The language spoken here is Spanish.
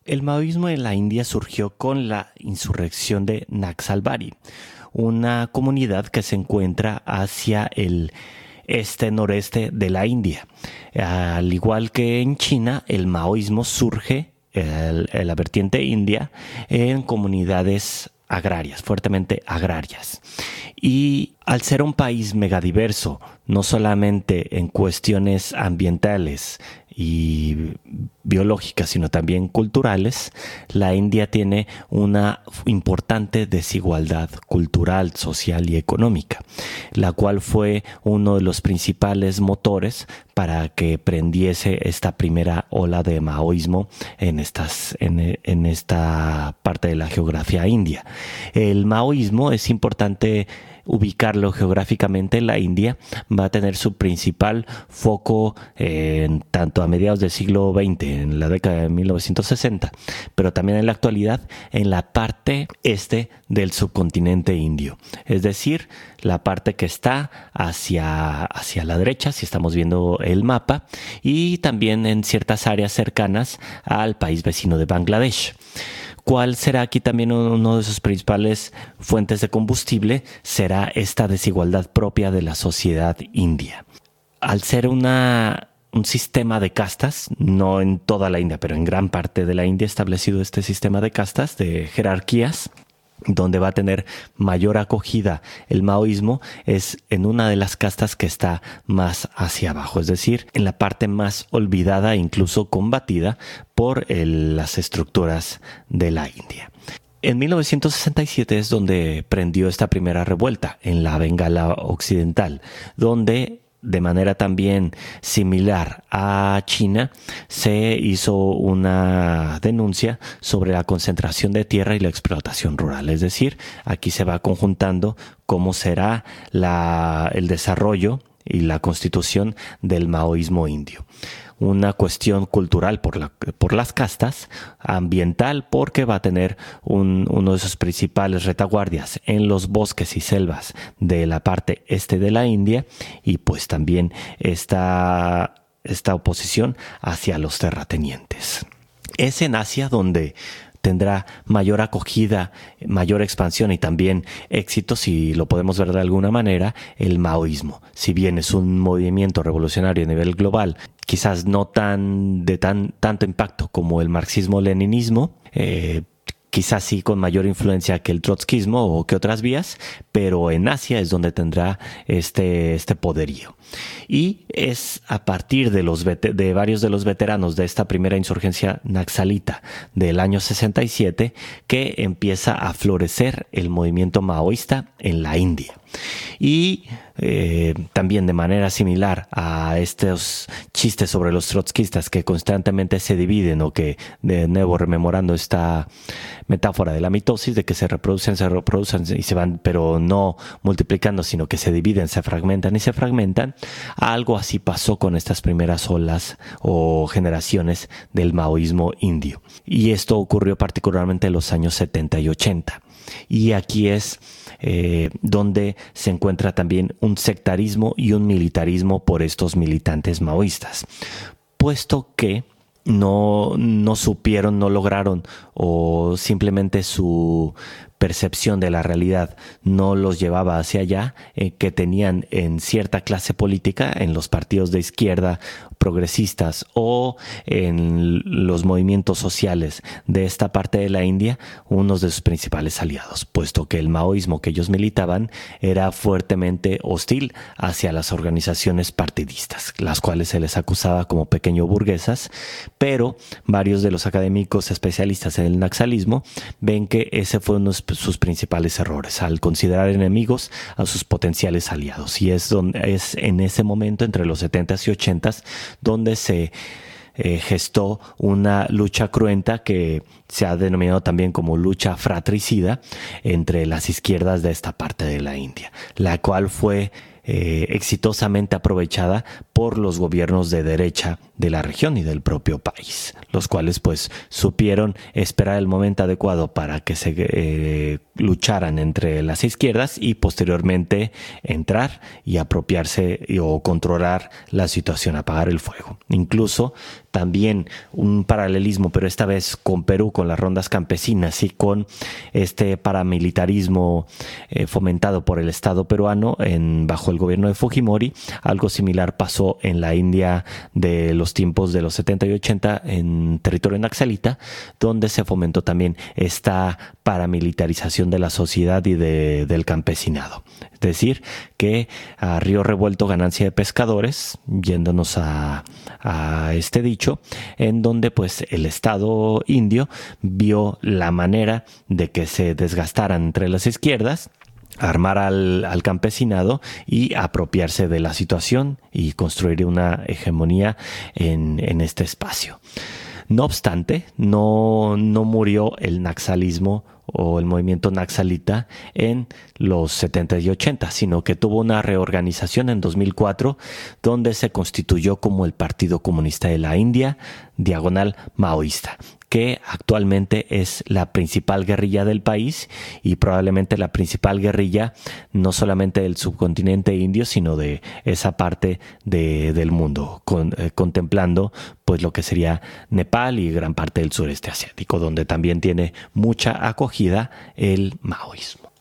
El maoísmo en la India surgió con la insurrección de Naxalbari, una comunidad que se encuentra hacia el este-noreste de la India. Al igual que en China, el maoísmo surge en la vertiente india en comunidades agrarias, fuertemente agrarias. Y al ser un país megadiverso, no solamente en cuestiones ambientales y biológicas, sino también culturales, la India tiene una importante desigualdad cultural, social y económica, la cual fue uno de los principales motores para que prendiese esta primera ola de maoísmo en esta parte de la geografía india. El maoísmo es importante ubicarlo geográficamente. La India va a tener su principal foco tanto a mediados del siglo XX, en la década de 1960, pero también en la actualidad en la parte este del subcontinente indio, es decir, la parte que está hacia la derecha, si estamos viendo el mapa, y también en ciertas áreas cercanas al país vecino de Bangladesh. ¿Cuál será aquí también uno de sus principales fuentes de combustible? Será esta desigualdad propia de la sociedad india. Al ser un sistema de castas, no en toda la India, pero en gran parte de la India establecido este sistema de castas, de jerarquías, donde va a tener mayor acogida el maoísmo es en una de las castas que está más hacia abajo, es decir, en la parte más olvidada e incluso combatida por las estructuras de la India. En 1967 es donde prendió esta primera revuelta en la Bengala Occidental, donde de manera también similar a China, se hizo una denuncia sobre la concentración de tierra y la explotación rural. Es decir, aquí se va conjuntando cómo será el desarrollo y la constitución del maoísmo indio. Una cuestión cultural por las castas, ambiental porque va a tener uno de sus principales retaguardias en los bosques y selvas de la parte este de la India, y pues también esta oposición hacia los terratenientes. Es en Asia donde tendrá mayor acogida, mayor expansión y también éxito, si lo podemos ver de alguna manera, el maoísmo. Si bien es un movimiento revolucionario a nivel global, quizás no tanto impacto como el marxismo-leninismo, quizás sí con mayor influencia que el trotskismo o que otras vías, pero en Asia es donde tendrá este poderío. Y es a partir de varios de los veteranos de esta primera insurgencia naxalita del año 67 que empieza a florecer el movimiento maoísta en la India. Y también de manera similar a estos chistes sobre los trotskistas que constantemente se dividen, o que, de nuevo rememorando esta metáfora de la mitosis, de que se reproducen y se van, pero no multiplicando, sino que se dividen, se fragmentan y se fragmentan. Algo así pasó con estas primeras olas o generaciones del maoísmo indio. Y esto ocurrió particularmente en los años 70 y 80. Y aquí es donde se encuentra también un sectarismo y un militarismo por estos militantes maoístas, puesto que no supieron, no lograron, o simplemente su percepción de la realidad no los llevaba hacia allá, que tenían en cierta clase política, en los partidos de izquierda progresistas o en los movimientos sociales de esta parte de la India, unos de sus principales aliados, puesto que el maoísmo que ellos militaban era fuertemente hostil hacia las organizaciones partidistas, las cuales se les acusaba como pequeño burguesas, pero varios de los académicos especialistas en el naxalismo ven que ese fue uno de sus principales errores, al considerar enemigos a sus potenciales aliados. Y es en ese momento, entre los 70s y 80s, donde se gestó una lucha cruenta que se ha denominado también como lucha fratricida entre las izquierdas de esta parte de la India, la cual fue exitosamente aprovechada por los gobiernos de derecha de la región y del propio país, los cuales pues supieron esperar el momento adecuado para que se lucharan entre las izquierdas y posteriormente entrar y apropiarse o controlar la situación, apagar el fuego. Incluso también un paralelismo, pero esta vez con Perú, con las rondas campesinas y con este paramilitarismo fomentado por el Estado peruano bajo el gobierno de Fujimori. Algo similar pasó en la India de los tiempos de los 70 y 80 en territorio naxalita, donde se fomentó también esta paramilitarización de la sociedad y del campesinado. Es decir, que a río revuelto ganancia de pescadores, yéndonos a este dicho, en donde pues el Estado indio vio la manera de que se desgastaran entre las izquierdas, armar al campesinado y apropiarse de la situación y construir una hegemonía en este espacio. No obstante, no murió el naxalismo o el movimiento naxalita en los 70 y 80, sino que tuvo una reorganización en 2004, donde se constituyó como el Partido Comunista de la India, diagonal maoísta, que actualmente es la principal guerrilla del país y probablemente la principal guerrilla no solamente del subcontinente indio, sino de esa parte del mundo, contemplando pues lo que sería Nepal y gran parte del sureste asiático, donde también tiene mucha acogida el maoísmo.